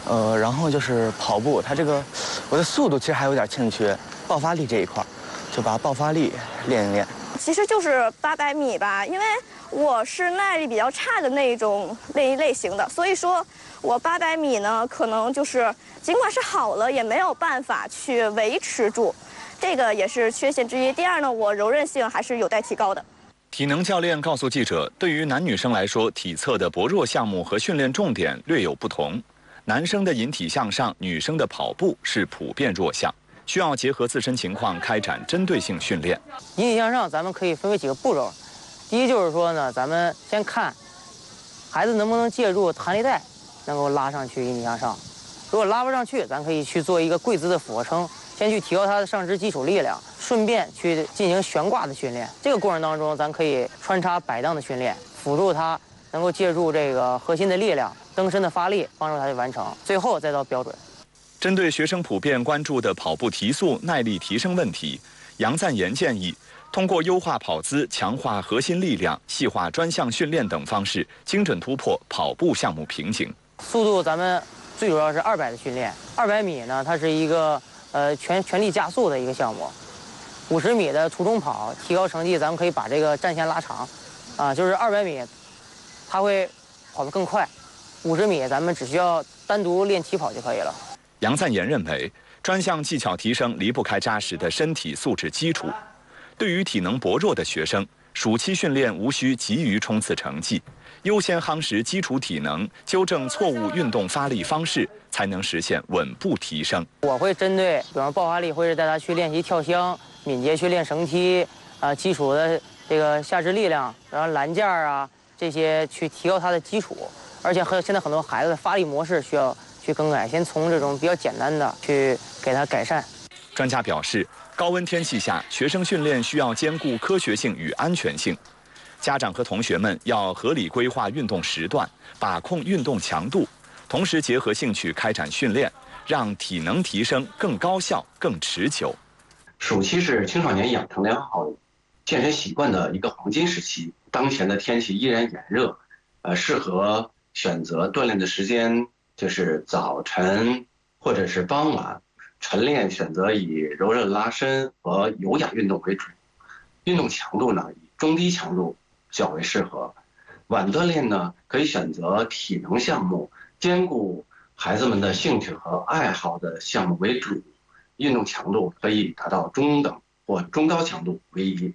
然后就是跑步，它这个我的速度其实还有点欠缺，爆发力这一块，就把爆发力练一练。 其实就是800米吧，因为我是耐力比较差的那种类型的，所以说我800米呢，可能就是尽管是好了，也没有办法去维持住，这个也是缺陷之一。第二呢，我柔韧性还是有待提高的。 体能教练告诉记者，对于男女生来说，体测的薄弱项目和训练重点略有不同。男生的引体向上，女生的跑步是普遍弱项，需要结合自身情况开展针对性训练。 引体向上，咱们可以分为几个步骤。第一就是说呢，咱们先看孩子能不能借助弹力带能够拉上去引体向上。如果拉不上去，咱可以去做一个跪姿的俯卧撑，先去提高他的上肢基础力量，顺便去进行悬挂的训练。这个过程当中，咱可以穿插摆荡的训练，辅助他能够借助这个核心的力量、蹬身的发力，帮助他去完成。最后再到标准。 针对学生普遍关注的跑步提速、耐力提升问题，杨赞言建议，通过优化跑姿、强化核心力量、细化专项训练等方式，精准突破跑步项目瓶颈。 速度咱们最主要是200的训练，200米呢，它是一个全力加速的一个项目。50米的途中跑提高成绩，咱们可以把这个战线拉长，就是200米，它会跑得更快，50米咱们只需要单独练起跑就可以了。 杨赞言认为，专项技巧提升离不开扎实的身体素质基础。对于体能薄弱的学生，暑期训练无需急于冲刺成绩，优先夯实基础体能，纠正错误运动发力方式，才能实现稳步提升。 我会针对，比方爆发力，会是带他去练习跳箱，敏捷去练绳梯，基础的这个下肢力量，然后栏件啊这些去提高他的基础。而且现在很多孩子的发力模式需要去更改，先从这种比较简单的去给他改善。 专家表示，高温天气下，学生训练需要兼顾科学性与安全性。家长和同学们要合理规划运动时段，把控运动强度，同时结合兴趣开展训练，让体能提升更高效、更持久。 暑期是青少年养成良好健身习惯的一个黄金时期。当前的天气依然炎热，适合选择锻炼的时间就是早晨或者是傍晚。晨练选择以柔韧拉伸和有氧运动为主，运动强度呢以中低强度较为适合。晚锻炼呢可以选择体能项目，兼顾孩子们的兴趣和爱好的项目为主，运动强度可以达到中等或中高强度为宜。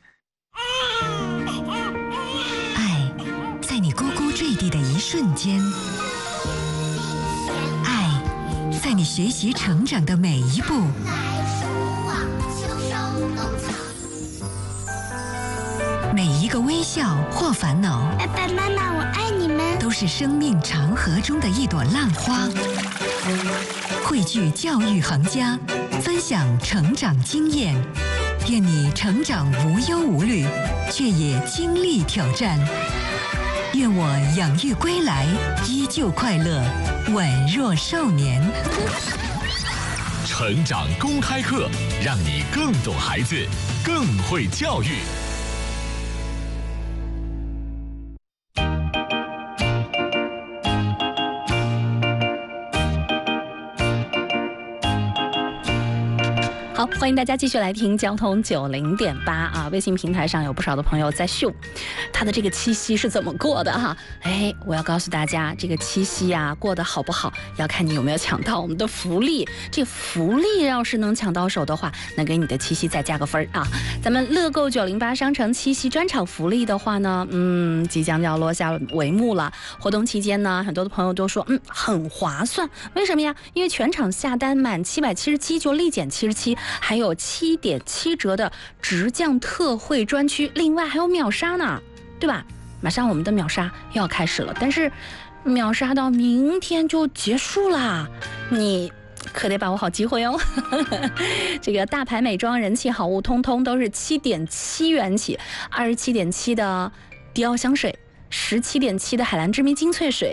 爱在你呱呱坠地的一瞬间，爱在你学习成长的每一步，每一个微笑或烦恼， 爸爸妈妈我爱你们， 都是生命长河中的一朵浪花。汇聚教育行家，分享成长经验，愿你成长无忧无虑，却也经历挑战。愿我养育归来，依旧快乐，宛若少年。 成长公开课，让你更懂孩子，更会教育。 好，欢迎大家继续来听交通90.8啊！微信平台上有不少的朋友在秀他的这个七夕是怎么过的哈。哎，我要告诉大家，这个七夕啊过得好不好，要看你有没有抢到我们的福利。这福利要是能抢到手的话，那给你的七夕再加个分啊！咱们乐购908商城七夕专场福利的话呢，即将要落下帷幕了。活动期间呢，很多的朋友都说，很划算。为什么呀？因为全场下单满777就立减77。还有7.7折的直降特惠专区，另外还有秒杀呢，对吧？马上我们的秒杀又要开始了，但是秒杀到明天就结束啦，你可得把握好机会哦。这个大牌美妆人气好物通通都是7.7元起，27.7的迪奥香水，17.7的海蓝之谜精粹水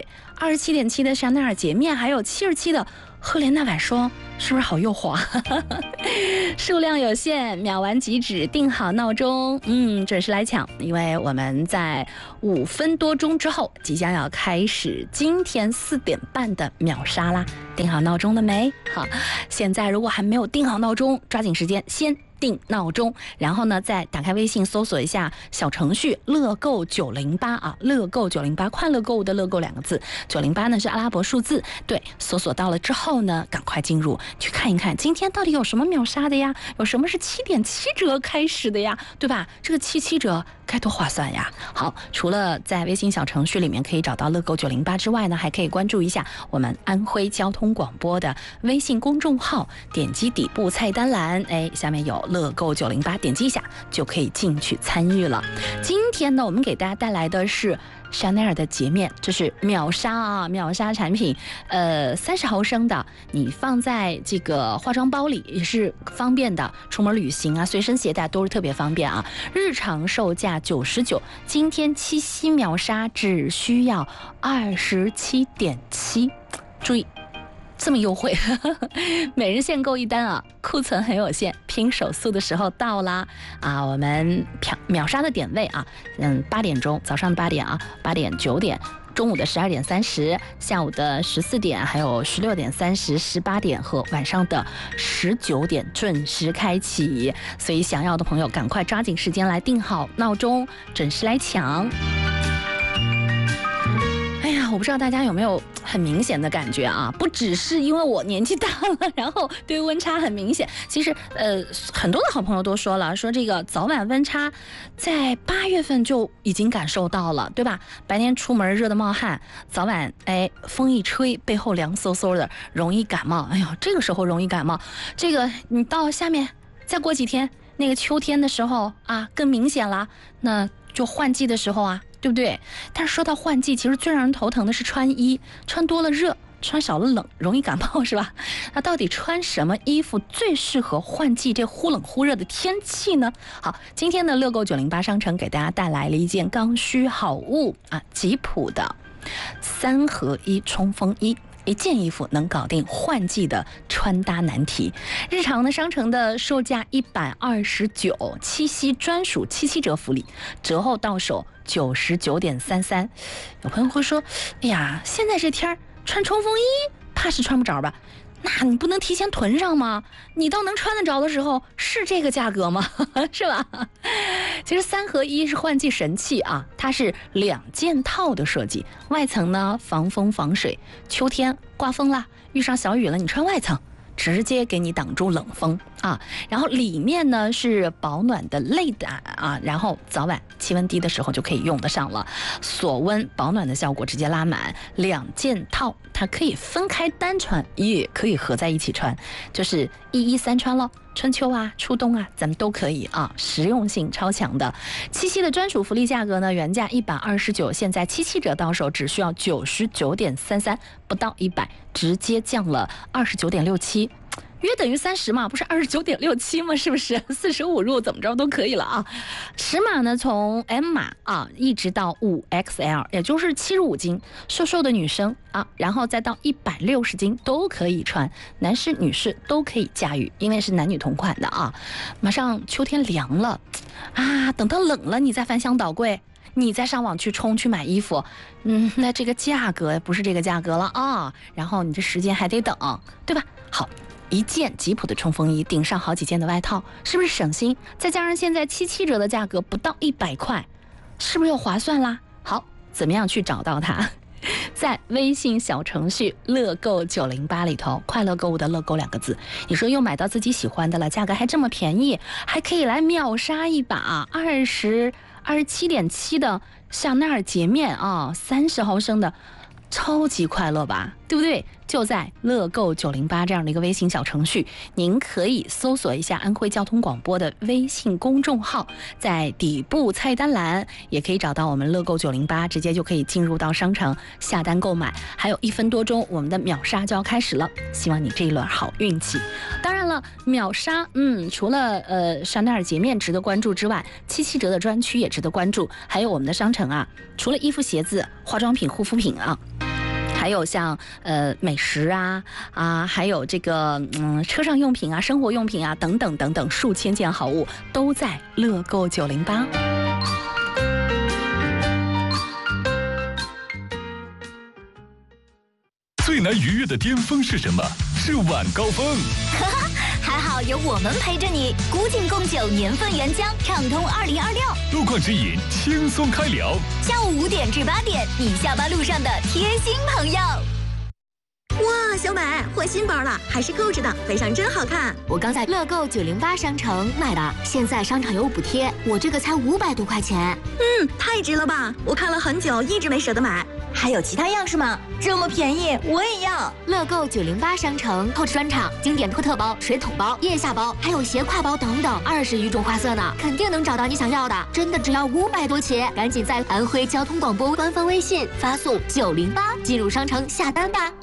27.7的香奈儿洁面，还有77的赫莲娜晚霜，是不是好诱惑啊？数量有限，秒完即止，定好闹钟，准时来抢，因为我们在5分多钟之后即将要开始今天4点半的秒杀啦！定好闹钟了没？好，现在如果还没有定好闹钟，抓紧时间先定闹钟，然后呢，再打开微信搜索一下小程序乐购908啊，乐购908，快乐购物的乐购2个字，908呢是阿拉伯数字。对，搜索到了之后呢，赶快进入去看一看，今天到底有什么秒杀的呀？有什么是7.7折开始的呀？对吧？这个77折该多划算呀！好，除了在微信小程序里面可以找到乐购908之外呢，还可以关注一下我们安徽交通广播的微信公众号，点击底部菜单栏，下面有乐购908，点击一下就可以进去参与了。今天呢，我们给大家带来的是香奈儿的洁面，这是秒杀啊，秒杀产品，30毫升的，你放在这个化妆包里也是方便的，出门旅行啊，随身携带都是特别方便啊。日常售价99，今天七夕秒杀只需要27.7，注意。这么优惠，每人限购1单啊，库存很有限，拼手速的时候到啦啊！我们秒杀的点位啊，8点钟，早上8点啊，8点、9点，中午的12点30，下午的14点，还有16点30、18点和晚上的19点准时开启。所以想要的朋友赶快抓紧时间来定好闹钟，准时来抢。我不知道大家有没有很明显的感觉啊？不只是因为我年纪大了，然后对温差很明显。其实很多的好朋友都说了，说这个早晚温差在8月份就已经感受到了，对吧？白天出门热得冒汗，早晚风一吹，背后凉飕飕的，容易感冒。哎呦，这个时候容易感冒，这个你到下面再过几天，那个秋天的时候啊，更明显了。那就换季的时候啊。对不对？但是说到换季，其实最让人头疼的是穿衣，穿多了热，穿少了冷，容易感冒，是吧？那到底穿什么衣服最适合换季这忽冷忽热的天气呢？好，今天的乐购908商城给大家带来了一件刚需好物啊，吉普的3合1冲锋衣。一件衣服能搞定换季的穿搭难题。日常的商城的售价129，七夕专属77折福利，折后到手99.33。有朋友会说，哎呀，现在这天穿冲锋衣怕是穿不着吧？那你不能提前囤上吗？你到能穿得着的时候是这个价格吗？是吧？其实3合1是换季神器啊，它是2件套的设计，外层呢防风防水，秋天刮风啦，遇上小雨了，你穿外层直接给你挡住冷风啊，然后里面呢是保暖的内胆啊，然后早晚气温低的时候就可以用得上了，锁温保暖的效果直接拉满。2件套它可以分开单穿，也可以合在一起穿，就是113穿了。春秋啊，初冬啊，咱们都可以啊，实用性超强的。七夕的专属福利价格呢，原价129，现在77折到手只需要99.33，不到100，直接降了29.67。约等于30嘛，不是29.67吗？是不是45入怎么着都可以了啊？尺码呢，从 M 码啊一直到5XL， 也就是75斤，瘦瘦的女生啊，然后再到160斤都可以穿，男士女士都可以驾驭，因为是男女同款的啊。马上秋天凉了啊，等到冷了你再翻箱倒柜，你再上网去冲去买衣服，那这个价格不是这个价格了啊，然后你这时间还得等，对吧？好。一件吉普的冲锋衣顶上好几件的外套，是不是省心？再加上现在77折的价格不到100块，是不是又划算啦？好，怎么样去找到它？在微信小程序乐购908里头，快乐购物的乐购2个字，你说又买到自己喜欢的了，价格还这么便宜，还可以来秒杀一把27.7的香奈儿洁面啊，30毫升的，超级快乐吧，对不对？就在乐购908这样的一个微信小程序，您可以搜索一下安徽交通广播的微信公众号，在底部菜单栏也可以找到我们乐购908，直接就可以进入到商城下单购买。还有1分多钟，我们的秒杀就要开始了，希望你这一轮好运气。当然了，秒杀，除了香奈儿洁面值得关注之外，77折的专区也值得关注，还有我们的商城啊，除了衣服、鞋子、化妆品、护肤品啊。 还有像美食啊，还有这个车上用品啊、生活用品啊等等等等，数千件好物都在乐购908。 最难逾越的巅峰是什么？是晚高峰。 还好有我们陪着你，古井贡酒年份原浆，畅通2026。 路况指引，轻松开聊。 下午5点至8点，你下班路上的贴心朋友。 哇，小美换新包了，还是购置的，背上真好看。 我刚在乐购908商城买的，现在商场有补贴，我这个才500多块钱。 太值了吧！我看了很久，一直没舍得买。 还有其他样式吗？这么便宜，我也要！乐购908商城购置专场，经典托特包、水桶包、腋下包，还有斜挎包等等，20余种花色呢，肯定能找到你想要的。真的只要500多起，赶紧在安徽交通广播官方微信发送908进入商城下单吧。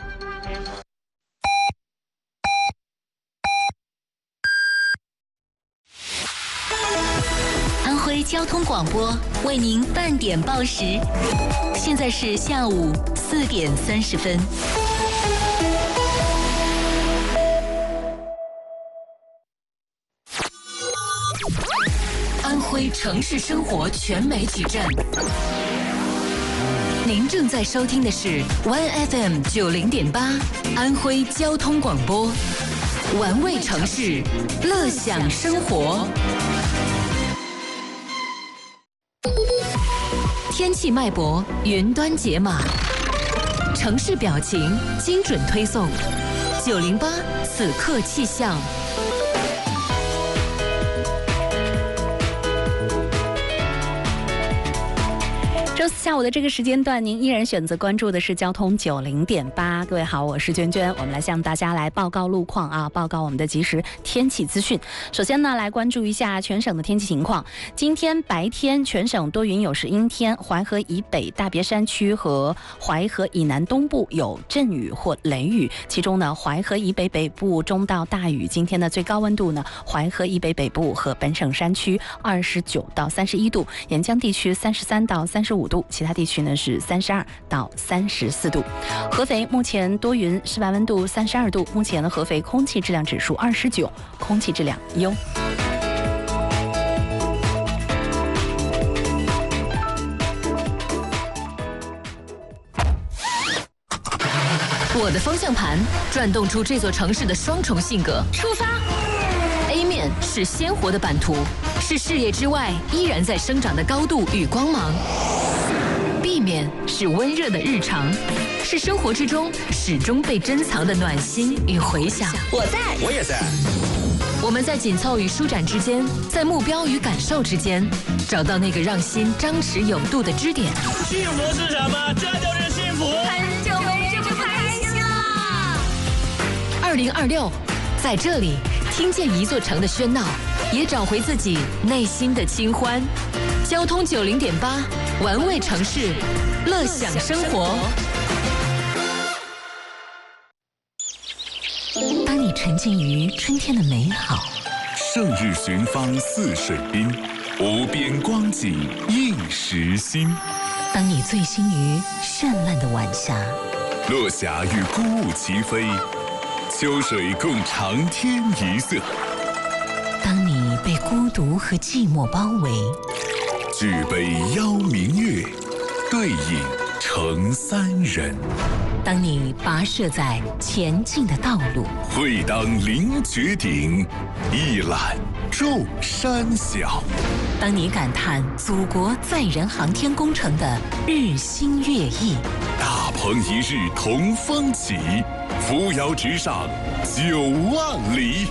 安徽交通广播为您半点报时，现在是下午4点30分。安徽城市生活全媒体站，您正在收听的是 1FM 90.8安徽交通广播，玩味城市，乐享生活。天气脉搏，云端解码，城市表情，精准推送。908此刻气象。 周四下午的这个时间段，您依然选择关注的是交通90.8。各位好，我是娟娟，我们来向大家来报告路况啊，报告我们的即时天气资讯。首先呢，来关注一下全省的天气情况。今天白天全省多云有时阴天，淮河以北、大别山区和淮河以南东部有阵雨或雷雨，其中呢，淮河以北北部中到大雨。今天的最高温度呢，淮河以北北部和本省山区29到31度，沿江地区33到35度，其他地区呢是32到34度。合肥目前多云，室外温度32度，目前的合肥空气质量指数29，空气质量优。 我的方向盘转动出这座城市的双重性格。出发。A 面是鲜活的版图，是视野之外依然在生长的高度与光芒。B 面是温热的日常，是生活之中始终被珍藏的暖心与回响。 我在， 我也在。 我们在紧凑与舒展之间，在目标与感受之间，找到那个让心张弛有度的支点。 幸福是什么？这就是幸福。 很久没这么开心了。 2026，在这里听见一座城的喧闹，也找回自己内心的清欢。交通90.8，玩味城市，乐享生活。当你沉浸于春天的美好， 胜日寻芳泗水滨，无边光景映时心。 当你醉心于绚烂的晚霞， 落霞与孤鹜齐飞，秋水共长天一色。 当你被孤独和寂寞包围， 举杯邀明月，对影成三人。 当你跋涉在前进的道路， 会当凌绝顶，一览众山小。 当你感叹祖国载人航天工程的日新月异， 大鹏一日同风起，扶摇直上9万里。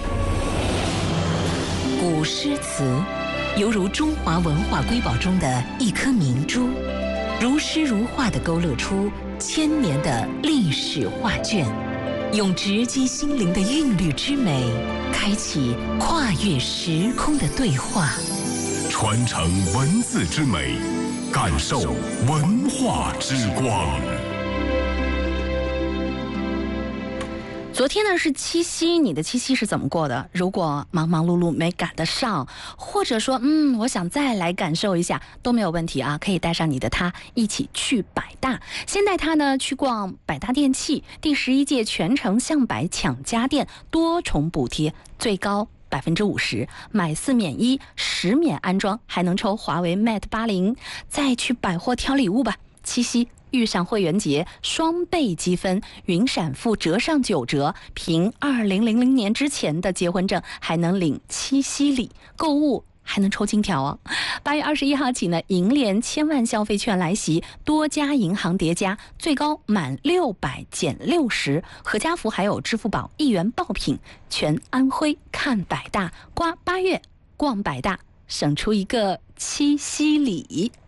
古诗词犹如中华文化瑰宝中的一颗明珠，如诗如画地勾勒出千年的历史画卷，用直击心灵的韵律之美，开启跨越时空的对话， 传承文字之美，感受文化之光。 昨天呢是七夕，你的七夕是怎么过的？如果忙忙碌碌没赶得上，或者说我想再来感受一下都没有问题啊，可以带上你的他一起去百大。先带他呢去逛百大电器，第11届全程向百抢家电多重补贴，最高50%，买4免1，10免安装，还能抽华为 Mate 80。再去百货挑礼物吧，七夕遇上会员节，双倍积分，云闪付折上9折，凭2000年之前的结婚证还能领七夕礼，购物还能抽金条哦。8月21号起呢，银联1000万消费券来袭，多家银行叠加，最高满600减60，合家福还有支付宝1元爆品，全安徽看百大，8月逛百大，省出一个七夕礼。